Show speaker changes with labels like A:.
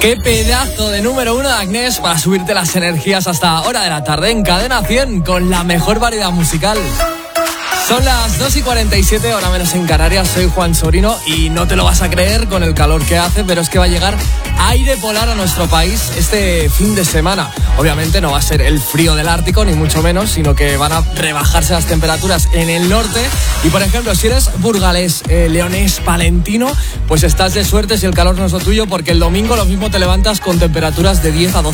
A: Qué pedazo de número 1 de Agnés para subirte las energías hasta hora de la tarde en Cadena 100 con la mejor variedad musical. Son las 2:47, hora menos en Canarias. Soy Juan Sobrino y no te lo vas a creer con el calor que hace, pero es que va a llegar aire polar a nuestro país este fin de semana. Obviamente no va a ser el frío del Ártico, ni mucho menos, sino que van a rebajarse las temperaturas en el norte. Y por ejemplo, si eres burgalés, leonés, palentino, pues estás de suerte si el calor no es lo tuyo, porque el domingo lo mismo te levantas con temperaturas de 10 a 12